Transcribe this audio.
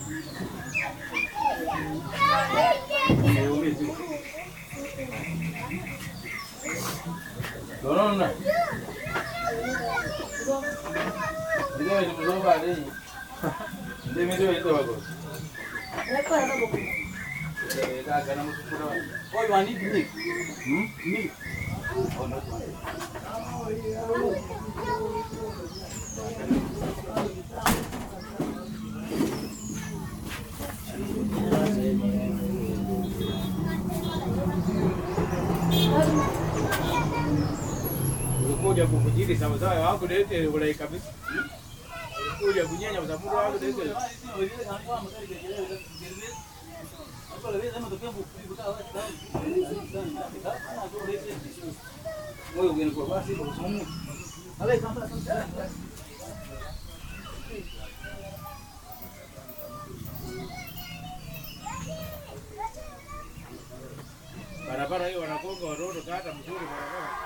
No. Dia itu belum ada ni. Dia itu bagus. Dah ganam sudah. Oh, wani ni. Ni. Oh, no. Kuja kukujiri sawa-sawa wako dete ulai kabisa. Kuja kunyenya msafuru wako dete. Moyo ungeni kwa basi kwa somo. Ale kama barabara hiyo wanakonga watoto kata mzuri barabara.